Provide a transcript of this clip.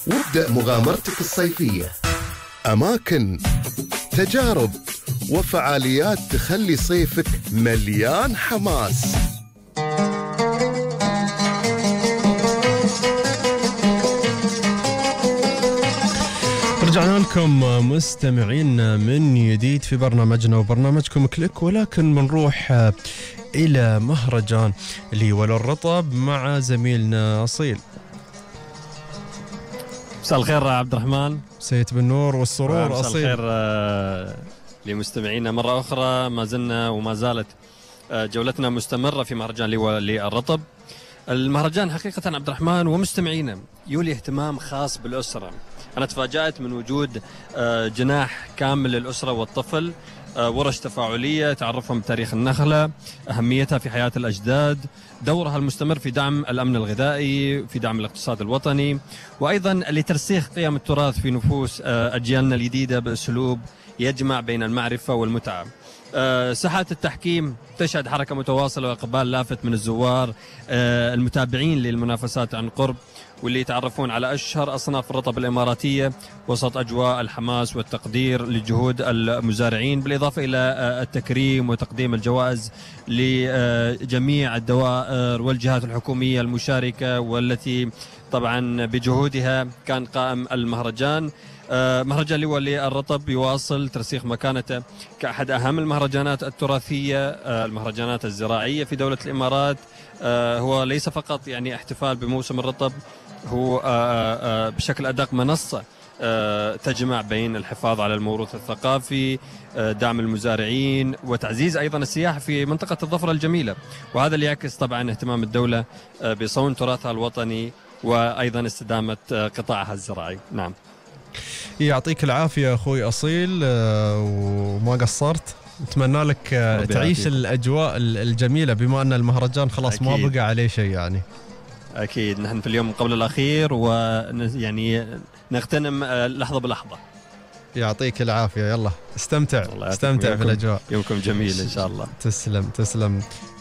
وابدأ مغامرتك الصيفية. أماكن، تجارب وفعاليات تخلي صيفك مليان حماس. رجعنا لكم مستمعين من جديد في برنامجنا وبرنامجكم كليك، ولكن بنروح إلى مهرجان اللي هو الرطب مع زميلنا أصيل. مساء الخير عبد الرحمن. سيد بالنور والسرور أصيل. مساء الخير لمستمعينا مرة أخرى. ما زلنا وما زالت جولتنا مستمرة في مهرجان للرطب. المهرجان حقيقة عبد الرحمن ومستمعينا يولي اهتمام خاص بالأسرة. أنا تفاجأت من وجود جناح كامل للأسرة والطفل، ورش تفاعلية تعرفهم بتاريخ النخلة، أهميتها في حياة الأجداد، دورها المستمر في دعم الأمن الغذائي، في دعم الاقتصاد الوطني، وأيضا لترسيخ قيم التراث في نفوس أجيالنا الجديدة بأسلوب يجمع بين المعرفة والمتعة. ساحات التحكيم تشهد حركة متواصلة وإقبال لافت من الزوار المتابعين للمنافسات عن قرب، واللي يتعرفون على أشهر أصناف الرطب الإماراتية وسط أجواء الحماس والتقدير لجهود المزارعين، بالإضافة إلى التكريم وتقديم الجوائز لجميع الدوائر والجهات الحكومية المشاركة، والتي طبعا بجهودها كان قائم المهرجان. مهرجان لولي الرطب يواصل ترسيخ مكانته كأحد أهم المهرجانات التراثية، المهرجانات الزراعية في دولة الإمارات. هو ليس فقط يعني احتفال بموسم الرطب، هو بشكل أدق منصة تجمع بين الحفاظ على الموروث الثقافي، دعم المزارعين، وتعزيز أيضا السياحة في منطقة الظفرة الجميلة. وهذا اللي يعكس طبعا اهتمام الدولة بصون تراثها الوطني وأيضا استدامة قطاعها الزراعي. نعم، يعطيك العافية أخوي أصيل، وما قصرت. نتمنى لك تعيش الأجواء الجميلة، بما أن المهرجان خلاص أكيد. ما بقى عليه شيء يعني. أكيد نحن في اليوم قبل الأخير، ويعني نغتنم لحظة بلحظة. يعطيك العافية، يلا استمتع في الأجواء. يومكم جميل إن شاء الله. تسلم.